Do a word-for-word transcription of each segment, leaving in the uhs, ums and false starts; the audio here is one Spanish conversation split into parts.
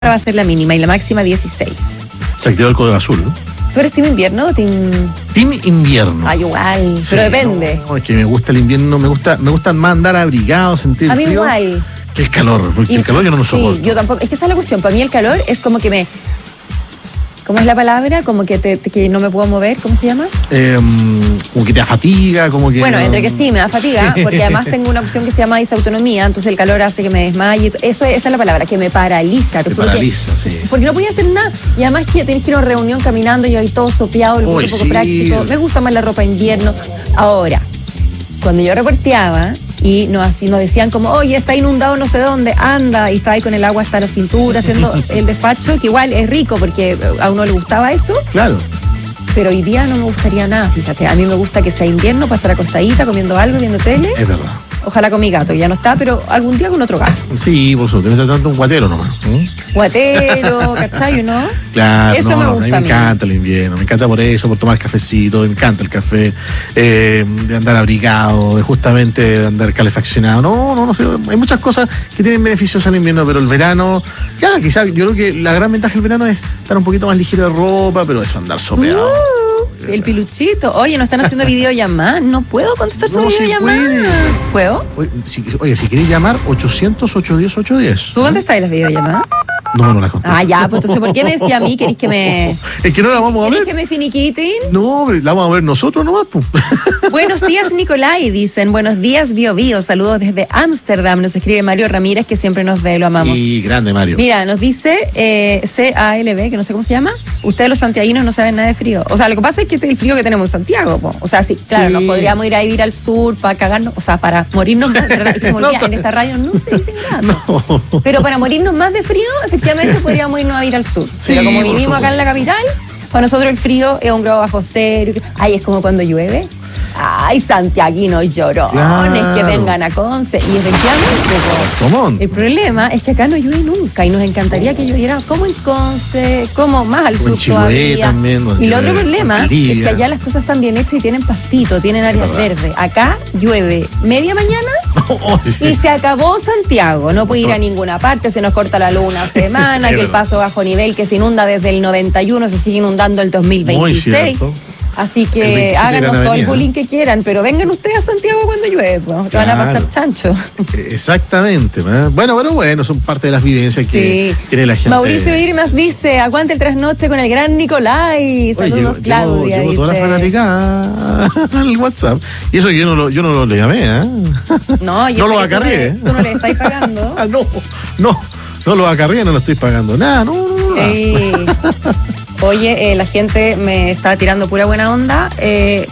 va a ser la mínima y la máxima dieciséis. Se activó el código azul, ¿no? ¿Tú eres team invierno o team...? Team invierno. Ah, igual, Sí, pero depende. No, es que me gusta el invierno, me gusta, me gusta más andar abrigado, sentir A el mí frío. igual. Que el calor, porque Y- el calor yo no lo soporto. Sí, yo tampoco. Es que esa es la cuestión. Para mí el calor es como que me... ¿Cómo es la palabra? Como que, te, que no me puedo mover. ¿Cómo se llama? Eh, como que te da fatiga, como que... Bueno, entre que sí, me da fatiga, Sí. porque además tengo una cuestión que se llama disautonomía, entonces el calor hace que me desmaye. y to- Eso, esa es la palabra, que me paraliza. Te juro que- paraliza, sí. Porque no podía hacer nada. Y además que tenés que ir a una reunión caminando y ahí todo sopeado, el Uy, un poco sí. práctico. Me gusta más la ropa invierno. Ahora, cuando yo reporteaba y nos, así, nos decían como, oye, está inundado no sé dónde, anda, y estaba ahí con el agua hasta la cintura haciendo el despacho, que igual es rico porque a uno le gustaba eso, Claro. pero hoy día no me gustaría nada, fíjate. A mí me gusta que sea invierno para estar acostadita comiendo algo, viendo tele. Es verdad. Ojalá con mi gato, que ya no está, pero algún día con otro gato. Sí, por supuesto, mientras tanto un guatero nomás. ¿eh? Guatero, ¿cachai? ¿No? Claro, Eso no, me no, gusta me a mí. encanta el invierno, me encanta por eso, por tomar cafecito, me encanta el café, eh, de andar abrigado, de justamente de andar calefaccionado. No, no, no sé, hay muchas cosas que tienen beneficios al invierno, pero el verano, ya, quizás, yo creo que la gran ventaja del verano es estar un poquito más ligero de ropa, pero eso, andar sopeado. Uh, el piluchito. Oye, nos están haciendo videollamadas. No puedo contestar su No, sí videollamada. puede. ¿Puedo? Oye, si, oye, si queréis llamar, ochocientos, ochocientos diez, ochocientos diez. ¿Tú contestáis las videollamadas? No, no las contesto. Ah, ya, pues entonces, ¿por qué me decía a mí? ¿Queréis que me, Es que no la vamos a ¿queréis ver. que me finiquiten? No, hombre, la vamos a ver nosotros nomás, pues. Buenos días, Nicolai, dicen. Buenos días, Bio Bio. Saludos desde Ámsterdam. Nos escribe Mario Ramírez, que siempre nos ve, lo amamos. Sí, grande, Mario. Mira, nos dice eh, C A L B, que no sé cómo se llama. Ustedes los santiaguinos no saben nada de frío. O sea, lo que pasa es que este es el frío que tenemos en Santiago. Po. O sea, sí, claro, Sí. nos podríamos ir a vivir al sur para cagarnos, o sea, para morirnos más, ¿verdad? Se me olvida, No, en esta radio no se dicen nada. No. Pero para morirnos más de frío, efectivamente podríamos irnos a ir al sur. Sí, Pero como por vivimos acá en la capital, para nosotros el frío es un grado bajo cero. Ay, es como cuando llueve. Ay, santiaguinos llorones, Claro. que vengan a Conce. Y efectivamente, po, Comón. el problema es que acá no llueve nunca y nos encantaría que lloviera como en Conce, como más al O en sur Chiloé todavía. también, donde Y el otro llueve, problema en es Valdivia. que allá las cosas están bien hechas y tienen pastito, tienen áreas verdad. verdes. Acá llueve media mañana Oh, sí. y se acabó Santiago. No puede ir a ninguna parte, se nos corta la luz una semana, Es que el verdad. paso bajo nivel que se inunda desde el noventa y uno se sigue inundando el dos mil Muy veintiséis. cierto. Así El que veintisiete háganos Gran todo el Avenida. bullying que quieran, pero vengan ustedes a Santiago cuando llueve, pues, que van a pasar Claro. chancho. Exactamente. ¿eh? Bueno, pero bueno, son parte de las vivencias que Sí. tiene la gente. Mauricio Irmas dice, aguante el trasnoche con el gran Nicolai. Oye, Saludos, llevo- Claudia. Llevo, llevo toda la dice. fanática al WhatsApp. Y eso que yo no lo, yo no lo le llamé, ¿eh? No, yo No sé lo que tú acarreé, le- ¿eh? Tú no le estás pagando. Ah, no, no, no lo acarreé, no lo estoy pagando nada, no, no, no. Eh, oye, eh, la gente me está tirando pura buena onda. eh,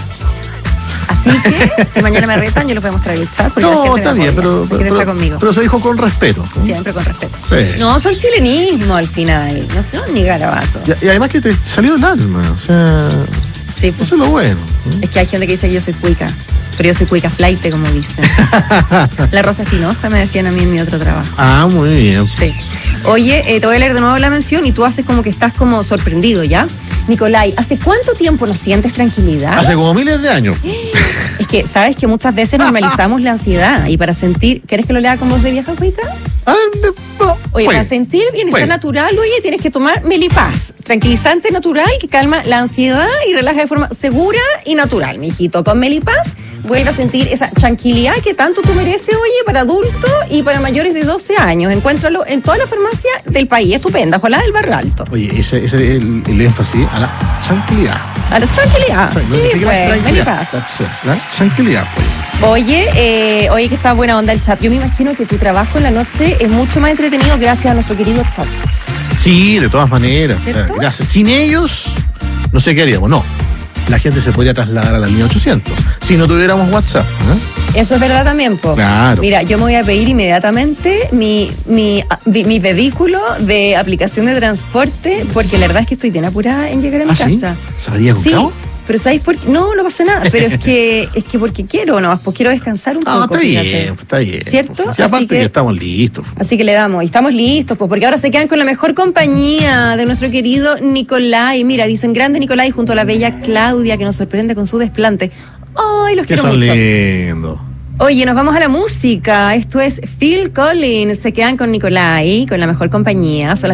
así que, si mañana me retan, yo les voy a mostrar el chat. Porque la No, gente está me bien, apoya, pero, la gente pero, está conmigo. pero se dijo con respeto. ¿no? Siempre con respeto. Sí. No, son chilenismo al final. No son ni garabatos. Y, y además que te salió el alma, o sea, Sí, pues. eso es lo bueno. ¿no? Es que hay gente que dice que yo soy cuica, pero yo soy cuica flaite, como dicen. La Rosa Espinosa me decían a mí en mi otro trabajo. Ah, muy bien. Sí. Oye, eh, te voy a leer de nuevo la mención y tú haces como que estás como sorprendido, ¿ya? Nicolai, ¿hace cuánto tiempo no sientes tranquilidad? Hace como miles de años. Es que, ¿sabes que muchas veces normalizamos la ansiedad? Y para sentir, ¿quieres que lo lea con voz de vieja cuica? A ver, de- no, Oye, bueno, para sentir bienestar bueno. natural, oye, tienes que tomar Melipaz, tranquilizante natural que calma la ansiedad y relaja de forma segura y natural, mijito. Con Melipaz vuelve a sentir esa tranquilidad que tanto tú mereces, oye, para adultos y para mayores de doce años. Encuéntralo en toda la farmacia del país, estupenda, ojalá del barrio alto. Oye, ese ese es el, el énfasis a la tranquilidad. A la tranquilidad, O sea, no sí, ni siquiera pues, tranquilidad. Melipaz. That's it, la tranquilidad, pues. Oye, eh, oye, que está buena onda el chat. Yo me imagino que tu trabajo en la noche es mucho más entretenido gracias a nuestro querido chat. Sí, de todas maneras. ¿Cierto? O sea, gracias. Sin ellos, no sé qué haríamos. No. La gente se podría trasladar a la línea ochocientos. Si no tuviéramos WhatsApp. ¿eh? Eso es verdad también, po. Claro. Mira, yo me voy a pedir inmediatamente mi, mi, mi, mi pedículo de aplicación de transporte, porque la verdad es que estoy bien apurada en llegar a mi ¿Ah, sí? casa. ¿Sabadilla con Sí, cabo? pero ¿sabéis por qué? No, no pasa nada, pero es que es que porque quiero nomás, pues quiero descansar un Ah, está está fíjate. bien, pues, está bien. ¿Cierto? Sí, aparte Así que... que- estamos listos. Así que le damos, y estamos listos, pues, porque ahora se quedan con la mejor compañía de nuestro querido Nicolai. Mira, dicen grande Nicolai junto a la bella Claudia, que nos sorprende con su desplante. Ay, los Que quiero son mucho. lindos. Oye, nos vamos a la música. Esto es Phil Collins. Se quedan con Nicolai, con la mejor compañía. Son las